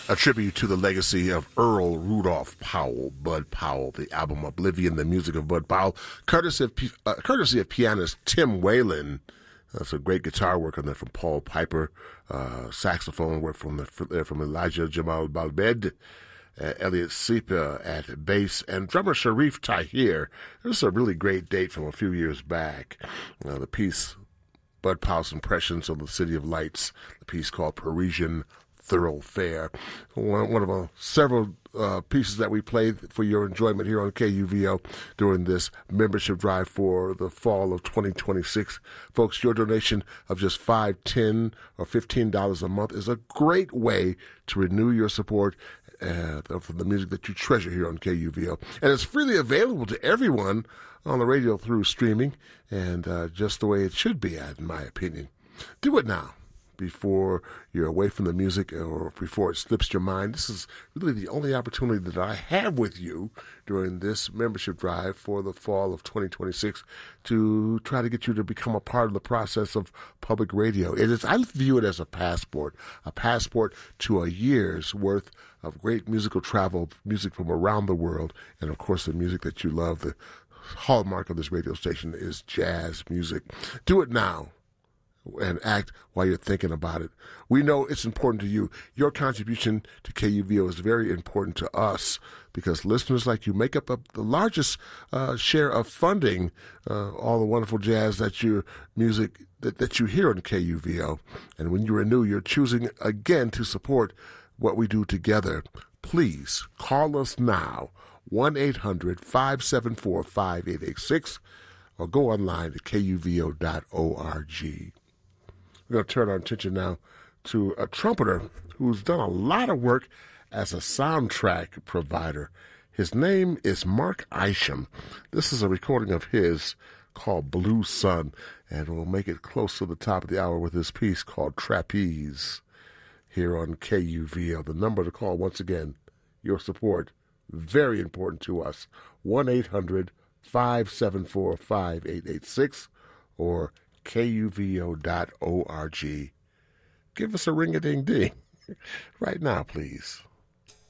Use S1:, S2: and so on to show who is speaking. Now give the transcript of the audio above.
S1: A tribute to the legacy of Earl Rudolph Powell, Bud Powell, the album Oblivion, the music of Bud Powell, courtesy of pianist Tim Whalen. That's a great guitar work on there from Paul Piper, saxophone work from Elijah Jamal Balbed, Elliot Sipa at bass, and drummer Sharif Tahir. This is a really great date from a few years back. The piece, Bud Powell's Impressions of the City of Lights, the piece called Parisian Thoroughfare. One of several pieces that we played for your enjoyment here on KUVO during this membership drive for the fall of 2026. Folks, your donation of just $5, $10, or $15 a month is a great way to renew your support for the music that you treasure here on KUVO. And it's freely available to everyone on the radio through streaming, and just the way it should be, in my opinion. Do it now, before you're away from the music or before it slips your mind. This is really the only opportunity that I have with you during this membership drive for the fall of 2026 to try to get you to become a part of the process of public radio. I view it as a passport to a year's worth of great musical travel, music from around the world, and of course the music that you love. The hallmark of this radio station is jazz music. Do it now and act while you're thinking about it. We know it's important to you. Your contribution to KUVO is very important to us because listeners like you make up the largest share of funding all the wonderful jazz that you hear on KUVO. And when you renew, you're choosing again to support what we do together. Please call us now, 1-800-574-5886, or go online to kuvo.org. We're going to turn our attention now to a trumpeter who's done a lot of work as a soundtrack provider. His name is Mark Isham. This is a recording of his called Blue Sun, and we'll make it close to the top of the hour with this piece called Trapeze here on KUVO. The number to call, once again, your support, very important to us, 1-800-574-5886 or kuvo.org. Give us a ring-a-ding-ding right now, please.